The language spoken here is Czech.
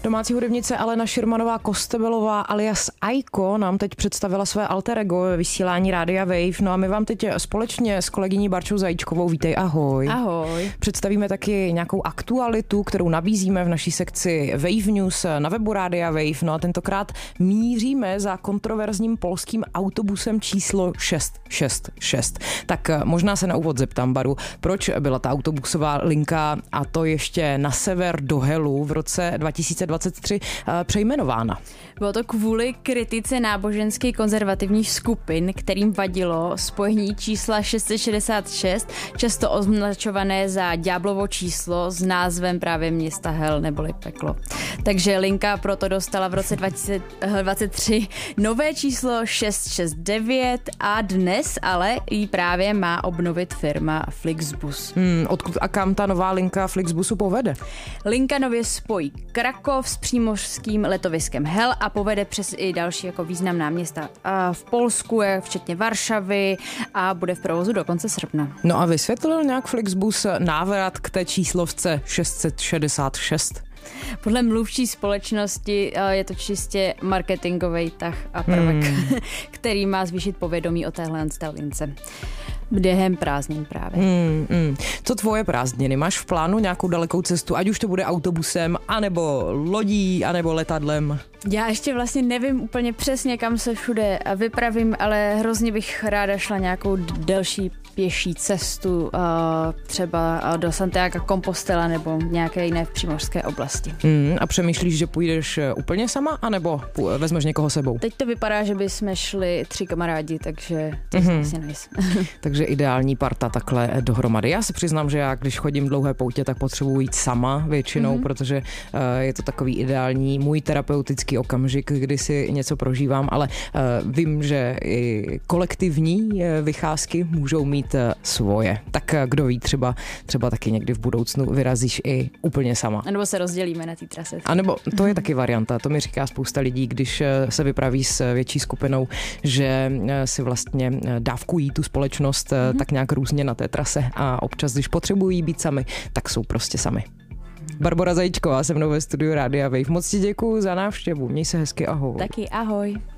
Domácí hudebnice Alena Širmanová-Kostebelová alias Aiko nám teď představila své alter ego ve vysílání Rádia Wave. No a my vám teď společně s kolegyní Barčou Zajíčkovou, vítej, ahoj. Ahoj. Představíme taky nějakou aktualitu, kterou nabízíme v naší sekci Wave News na webu Rádia Wave. No a tentokrát míříme za kontroverzním polským autobusem číslo 666. Tak možná se na úvod zeptám, Baru, proč byla ta autobusová linka, a to ještě na sever do Helu, v roce 2023 přejmenována? Bylo to kvůli kritice nábožensky konzervativních skupin, kterým vadilo spojení čísla 666, často označované za ďáblovo číslo s názvem právě města Hel neboli peklo. Takže linka proto dostala v roce 2023 nové číslo 669 a dnes ale ji právě má obnovit firma Flixbus. Odkud a kam ta nová linka Flixbusu povede? Linka nově spojí Krakov s přímořským letoviskem Hel a povede přes i další jako významná města v Polsku, včetně Varšavy, a bude v provozu do konce srpna. No a vysvětlil nějak Flixbus návrat k té číslovce 666? Podle mluvčí společnosti je to čistě marketingový tah a prvek, který má zvýšit povědomí o téhle lince. Během prázdnin právě. Co tvoje prázdniny? Máš v plánu nějakou dalekou cestu, ať už to bude autobusem, anebo lodí, anebo letadlem? Já ještě vlastně nevím úplně přesně, kam se všude vypravím, ale hrozně bych ráda šla nějakou delší pěší cestu, třeba do Santiago Compostela nebo nějaké jiné v přímořské oblasti. A přemýšlíš, že půjdeš úplně sama, anebo vezmeš někoho sebou? Teď to vypadá, že bychom šli 3 kamarádi, takže to je vlastně nice. Takže ideální parta takhle dohromady. Já se přiznám, že já, když chodím dlouhé poutě, tak potřebuji jít sama většinou, protože je to takový ideální můj terapeutický okamžik, kdy si něco prožívám, ale vím, že i kolektivní vycházky můžou mít svoje. Tak kdo ví, třeba taky někdy v budoucnu vyrazíš i úplně sama. A nebo se rozdělíme na té trase. A nebo to je taky varianta. To mi říká spousta lidí, když se vypraví s větší skupinou, že si vlastně dávkují tu společnost tak nějak různě na té trase a občas, když potřebují být sami, tak jsou prostě sami. Barbora Zajíčková se mnou ve studiu Rádia Wave. Moc ti děkuju za návštěvu. Měj se hezky, ahoj. Taky ahoj.